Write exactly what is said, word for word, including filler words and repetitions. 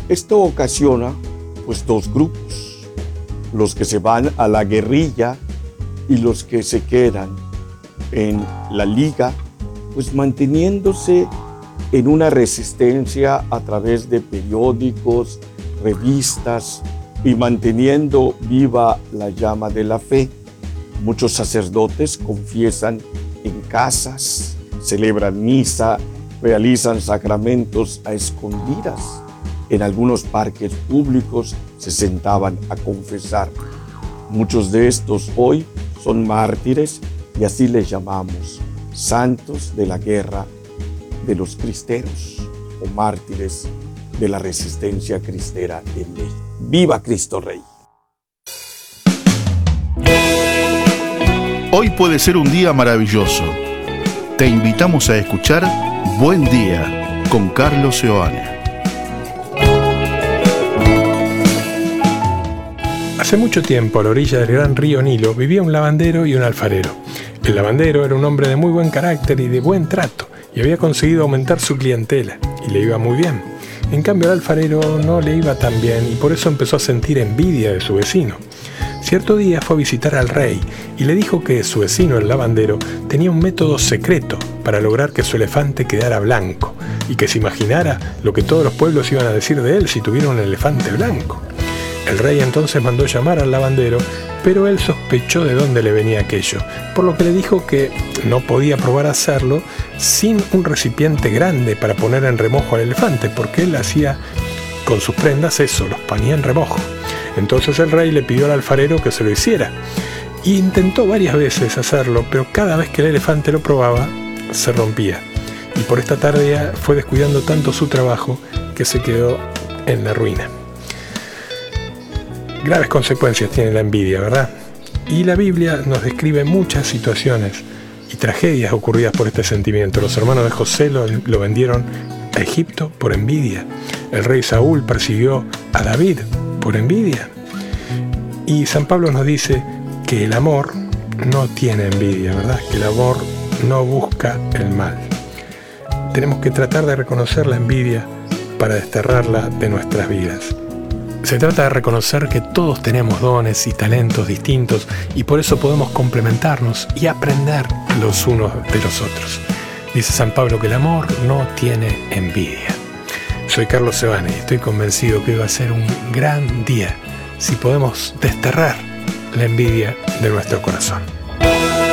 Esto ocasiona pues dos grupos, los que se van a la guerrilla y los que se quedan en la liga, pues manteniéndose en una resistencia a través de periódicos, revistas y manteniendo viva la llama de la fe. Muchos sacerdotes confiesan en casas, celebran misa, realizan sacramentos a escondidas. En algunos parques públicos se sentaban a confesar. Muchos de estos hoy son mártires y así les llamamos, santos de la guerra de los cristeros o mártires de la resistencia cristera en México. ¡Viva Cristo Rey! Hoy puede ser un día maravilloso. Te invitamos a escuchar Buen Día con Carlos Seoane. Hace mucho tiempo, a la orilla del gran río Nilo, vivía un lavandero y un alfarero. El lavandero era un hombre de muy buen carácter y de buen trato, y había conseguido aumentar su clientela, y le iba muy bien. En cambio, al alfarero no le iba tan bien, y por eso empezó a sentir envidia de su vecino. Cierto día fue a visitar al rey, y le dijo que su vecino, el lavandero, tenía un método secreto para lograr que su elefante quedara blanco, y que se imaginara lo que todos los pueblos iban a decir de él si tuviera un elefante blanco. El rey entonces mandó llamar al lavandero, pero él sospechó de dónde le venía aquello, por lo que le dijo que no podía probar a hacerlo sin un recipiente grande para poner en remojo al elefante, porque él hacía con sus prendas eso, los ponía en remojo. Entonces el rey le pidió al alfarero que se lo hiciera, e intentó varias veces hacerlo, pero cada vez que el elefante lo probaba, se rompía. Y por esta tardía fue descuidando tanto su trabajo que se quedó en la ruina. Graves consecuencias tiene la envidia, ¿verdad? Y la Biblia nos describe muchas situaciones y tragedias ocurridas por este sentimiento. Los hermanos de José lo, lo vendieron a Egipto por envidia. El rey Saúl persiguió a David por envidia. Y San Pablo nos dice que el amor no tiene envidia, ¿verdad? Que el amor no busca el mal. Tenemos que tratar de reconocer la envidia para desterrarla de nuestras vidas. Se trata de reconocer que todos tenemos dones y talentos distintos y por eso podemos complementarnos y aprender los unos de los otros. Dice San Pablo que el amor no tiene envidia. Soy Carlos Seoane y estoy convencido que hoy va a ser un gran día si podemos desterrar la envidia de nuestro corazón.